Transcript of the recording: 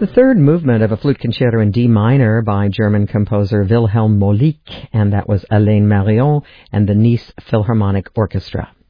The third movement of a flute concerto in D minor by German composer Wilhelm Molik, and that was Alain Marion and the Nice Philharmonic Orchestra.